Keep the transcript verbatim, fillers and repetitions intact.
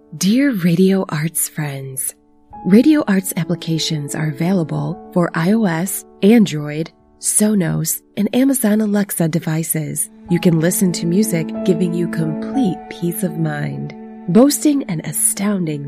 Dear Radio Arts friends, Radio Arts applications are available for iOS, Android, Sonos, and Amazon Alexa devices. You can listen to music giving you complete peace of mind. Boasting an astounding